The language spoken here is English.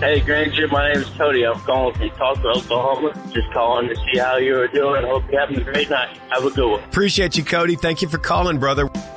Hey, Granger, my name is Cody. I'm calling from Tulsa, Oklahoma. Just calling to see how you are doing. Hope you're having a great night. Have a good one. Appreciate you, Cody. Thank you for calling, brother.